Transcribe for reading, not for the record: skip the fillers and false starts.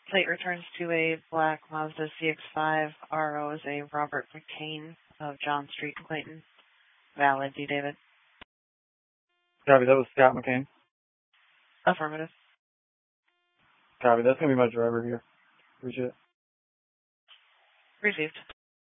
Plate returns to a black Mazda CX-5. RO is a Robert McCain of John Street, Clayton. Valid, D. David. Copy, that was Scott McCain. Affirmative. Copy, that's going to be my driver here. Appreciate it. Received.